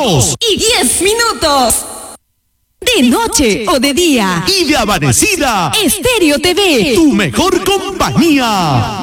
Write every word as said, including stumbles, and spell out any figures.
dos y diez minutos. De noche o de día. Y de amanecida. Estéreo T V. Tu mejor compañía.